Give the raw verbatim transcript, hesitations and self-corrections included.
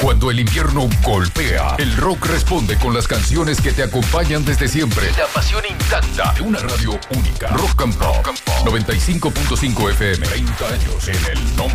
Cuando el invierno golpea, el rock responde con las canciones que te acompañan desde siempre. La pasión intacta de una radio única. Rock and Pop. noventa y cinco punto cinco F M. treinta años en el nombre.